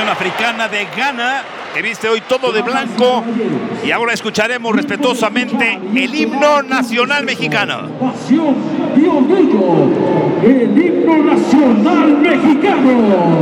africana de Ghana, que viste hoy todo de blanco. Y ahora escucharemos respetuosamente el himno nacional mexicano. Pasión y orgullo, el himno nacional mexicano.